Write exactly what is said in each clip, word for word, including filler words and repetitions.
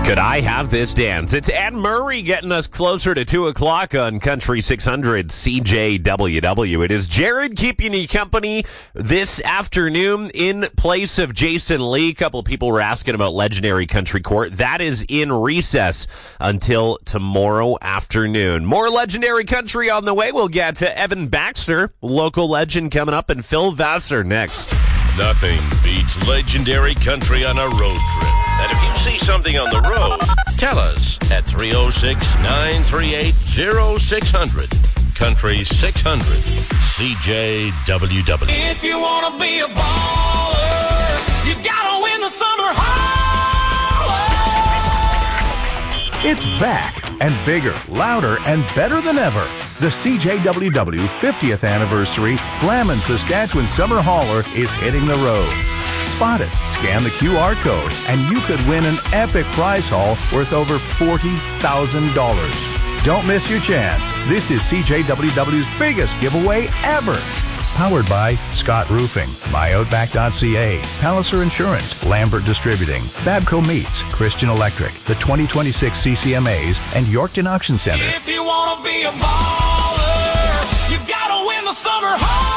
Could I have this dance? It's Anne Murray getting us closer to two o'clock on Country six hundred C J W W. It is Jared keeping you company this afternoon in place of Jason Lee. A couple of people were asking about Legendary Country Court. That is in recess until tomorrow afternoon. More Legendary Country on the way. We'll get to Evan Baxter, local legend, coming up, and Phil Vassar next. Nothing beats Legendary Country on a road trip. And if you see something on the road, tell us at three oh six, nine three eight, oh six hundred. Country six hundred C J W W. If you want to be a baller, you got to win the summer holler. It's back and bigger, louder, and better than ever. The C J W W fiftieth Anniversary Flamin' Saskatchewan Summer Hauler is hitting the road. Spot it, scan the Q R code, and you could win an epic prize haul worth over forty thousand dollars. Don't miss your chance. This is C J W W's biggest giveaway ever. Powered by Scott Roofing, my outback dot c a, Palliser Insurance, Lambert Distributing, Babco Meats, Christian Electric, the twenty twenty-six C C M As, and Yorkton Auction Center. If you want to be a baller, you got to win the summer holler.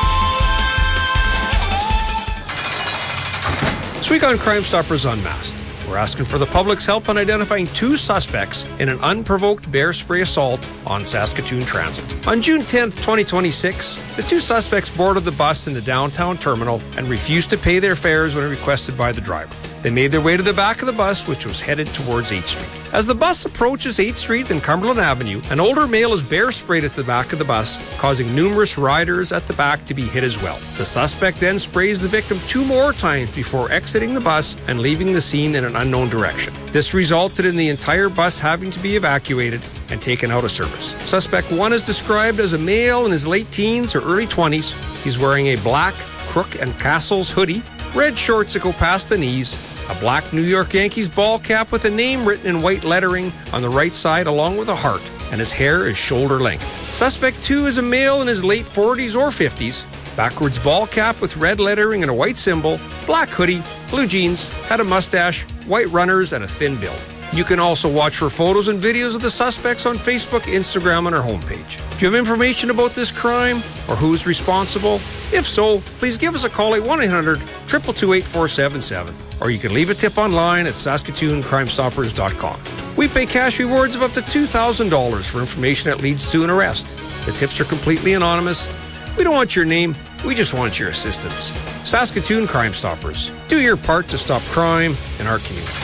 This week on Crime Stoppers Unmasked, we're asking for the public's help on identifying two suspects in an unprovoked bear spray assault on Saskatoon Transit. On June tenth, twenty twenty-six, the two suspects boarded the bus in the downtown terminal and refused to pay their fares when requested by the driver. They made their way to the back of the bus, which was headed towards eighth street. As the bus approaches eighth street and Cumberland Avenue, an older male is bear sprayed at the back of the bus, causing numerous riders at the back to be hit as well. The suspect then sprays the victim two more times before exiting the bus and leaving the scene in an unknown direction. This resulted in the entire bus having to be evacuated and taken out of service. Suspect one is described as a male in his late teens or early twenties. He's wearing a black Crook and Castles hoodie, red shorts that go past the knees, a black New York Yankees ball cap with a name written in white lettering on the right side along with a heart, and his hair is shoulder length. Suspect two is a male in his late forties or fifties, backwards ball cap with red lettering and a white symbol, black hoodie, blue jeans, had a mustache, white runners, and a thin build. You can also watch for photos and videos of the suspects on Facebook, Instagram, and our homepage. Do you have information about this crime or who's responsible? If so, please give us a call at one eight hundred, two two two, eight four seven seven, or you can leave a tip online at saskatoon crime stoppers dot com. We pay cash rewards of up to two thousand dollars for information that leads to an arrest. The tips are completely anonymous. We don't want your name, we just want your assistance. Saskatoon Crime Stoppers. Do your part to stop crime in our community.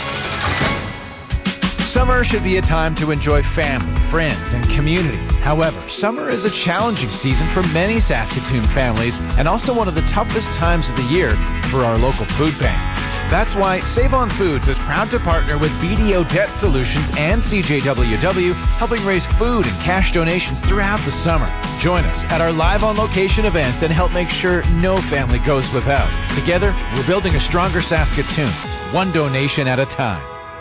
Summer should be a time to enjoy family, friends, and community. However, summer is a challenging season for many Saskatoon families and also one of the toughest times of the year for our local food bank. That's why Save On Foods is proud to partner with B D O Debt Solutions and C J W W, helping raise food and cash donations throughout the summer. Join us at our live on location events and help make sure no family goes without. Together, we're building a stronger Saskatoon, one donation at a time.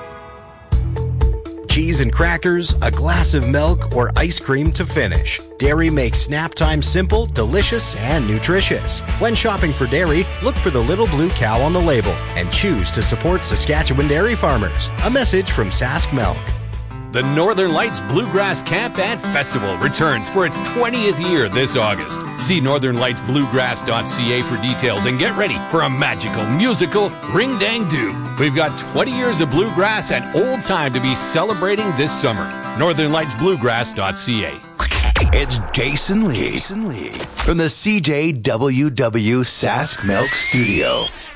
Cheese and crackers, a glass of milk, or ice cream to finish. Dairy makes snap time simple, delicious, and nutritious. When shopping for dairy, look for the little blue cow on the label and choose to support Saskatchewan dairy farmers. A message from Sask Milk. The Northern Lights Bluegrass Camp and Festival returns for its twentieth year this August. See northern lights bluegrass dot c a for details and get ready for a magical musical ring-dang-doo. We've got twenty years of bluegrass and old time to be celebrating this summer. northern lights bluegrass dot c a. It's Jason Lee. Jason Lee from the C J W W Sask Milk Studio.